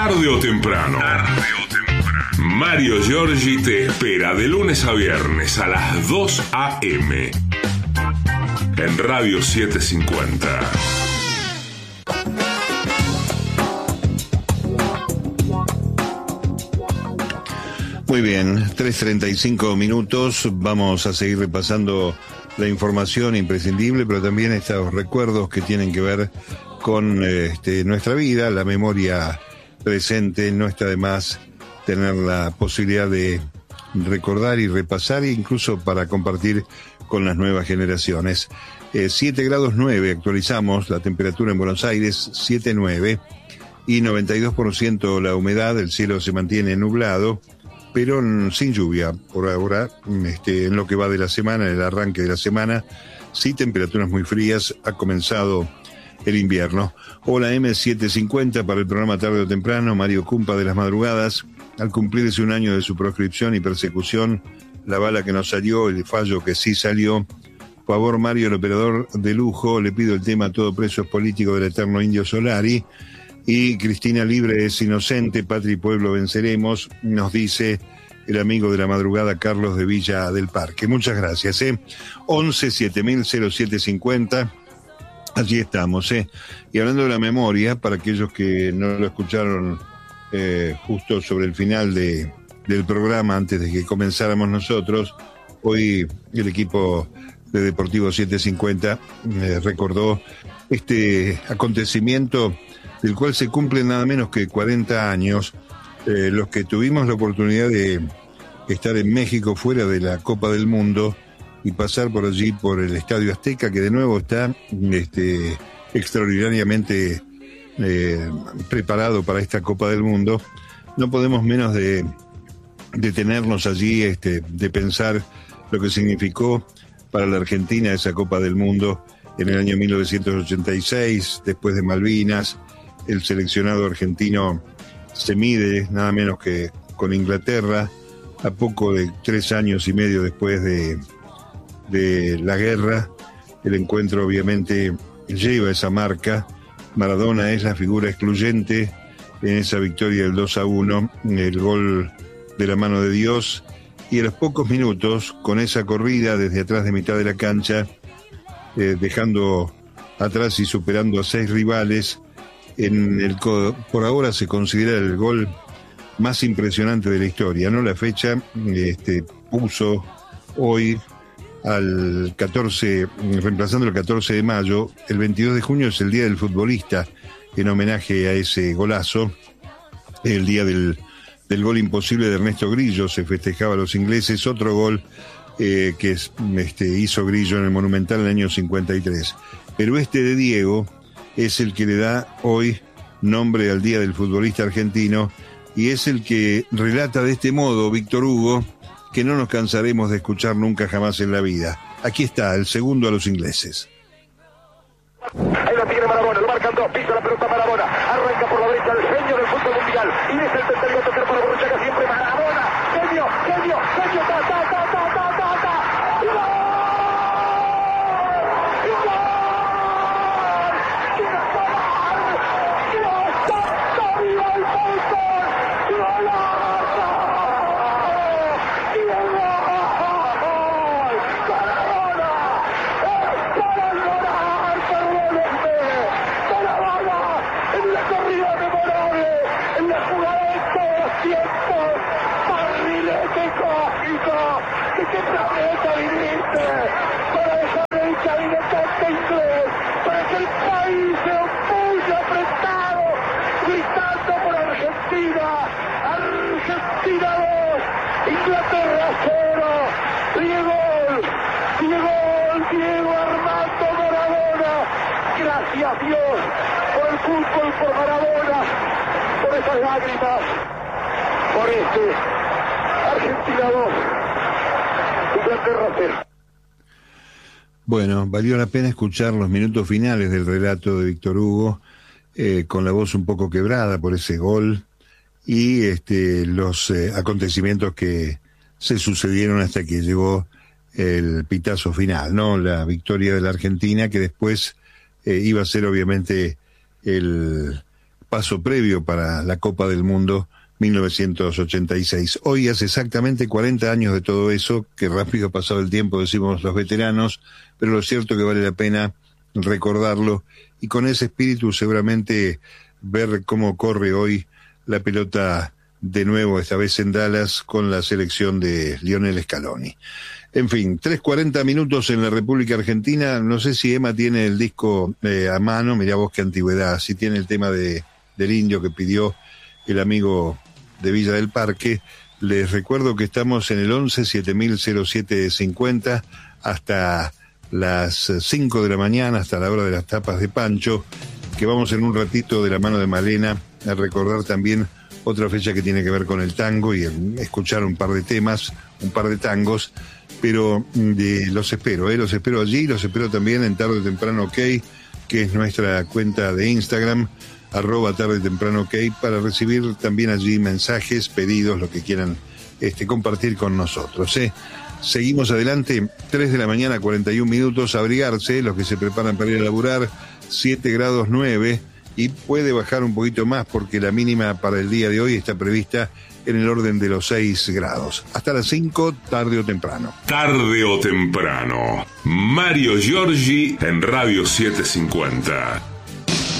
Tarde o temprano. Mario Giorgi te espera de lunes a viernes a las 2 a.m. en Radio 750. Muy bien, 3:35 minutos. Vamos a seguir repasando la información imprescindible, pero también estos recuerdos que tienen que ver con nuestra vida, la memoria presente. No está de más tener la posibilidad de recordar y repasar, incluso para compartir con las nuevas generaciones. 7 grados 9, actualizamos la temperatura en Buenos Aires, 7,9, y 92% la humedad. El cielo se mantiene nublado, pero sin lluvia por ahora, en lo que va de la semana, en el arranque de la semana. Sí, temperaturas muy frías, ha comenzado el invierno. Hola M750 para el programa Tarde o Temprano, Mario Cumpa de las Madrugadas. Al cumplirse un año de su proscripción y persecución, la bala que no salió, el fallo que sí salió. Por favor, Mario, el operador de lujo, le pido el tema Todo preso es político del eterno Indio Solari. Y Cristina libre es inocente, patria y pueblo venceremos, nos dice el amigo de la madrugada Carlos de Villa del Parque. Muchas gracias. 11-7000-0750, allí estamos. Y hablando de la memoria, para aquellos que no lo escucharon justo sobre el final del programa, antes de que comenzáramos nosotros, hoy el equipo de Deportivo 750 recordó este acontecimiento del cual se cumplen nada menos que 40 años, los que tuvimos la oportunidad de estar en México fuera de la Copa del Mundo y pasar por allí, por el Estadio Azteca, que de nuevo está extraordinariamente preparado para esta Copa del Mundo. No podemos menos de detenernos allí, de pensar lo que significó para la Argentina esa Copa del Mundo en el año 1986, después de Malvinas. El seleccionado argentino se mide nada menos que con Inglaterra, a poco de 3 años y medio después de la guerra. El encuentro obviamente lleva esa marca. Maradona es la figura excluyente en esa victoria del 2-1, el gol de la mano de Dios, y a los pocos minutos, con esa corrida desde atrás de mitad de la cancha, dejando atrás y superando a 6 rivales, por ahora se considera el gol más impresionante de la historia, ¿no? La fecha puso hoy al 14, reemplazando el 14 de mayo, el 22 de junio es el Día del Futbolista, en homenaje a ese golazo, el día del gol imposible de Ernesto Grillo, se festejaba a los ingleses, otro gol que hizo Grillo en el Monumental en el año 53. Pero de Diego es el que le da hoy nombre al Día del Futbolista Argentino, y es el que relata de este modo Víctor Hugo, que no nos cansaremos de escuchar nunca jamás en la vida. Aquí está, el segundo a los ingleses. Ahí lo tiene Maradona, lo marcan 2, pisa la pelota Maradona, arranca por la derecha el genio del fútbol mundial, y es el tercero a tocar para Borruchaga, siempre Maradona, genio, Diego Armando Maradona. Gracias Dios por el fútbol, por Maradona, por esas lágrimas, por Argentina 2, Inglaterra 0. Bueno, valió la pena escuchar los minutos finales del relato de Víctor Hugo, con la voz un poco quebrada por ese gol y los acontecimientos que se sucedieron hasta que llegó el pitazo final, ¿no? La victoria de la Argentina, que después iba a ser obviamente el paso previo para la Copa del Mundo 1986. Hoy hace exactamente 40 años de todo eso, que rápido ha pasado el tiempo, decimos los veteranos, pero lo cierto que vale la pena recordarlo y con ese espíritu seguramente ver cómo corre hoy la pelota de nuevo, esta vez en Dallas, con la selección de Lionel Scaloni. En fin, 3:40 minutos en la República Argentina. No sé si Emma tiene el disco a mano, mirá vos qué antigüedad, si tiene el tema del indio que pidió el amigo de Villa del Parque. Les recuerdo que estamos en el 11 700750 hasta las 5 de la mañana, hasta la hora de las tapas de Pancho, que vamos en un ratito de la mano de Malena a recordar también otra fecha que tiene que ver con el tango y escuchar un par de temas, un par de tangos, pero los espero allí, los espero también en Tarde o Temprano OK, que es nuestra cuenta de Instagram, @Tarde o Temprano OK, para recibir también allí mensajes, pedidos, lo que quieran compartir con nosotros. Seguimos adelante, 3 de la mañana, 41 minutos, abrigarse, los que se preparan para ir a laburar, 7 grados 9, y puede bajar un poquito más porque la mínima para el día de hoy está prevista en el orden de los 6 grados. Hasta las 5, tarde o temprano. Tarde o temprano. Mario Giorgi en Radio 750.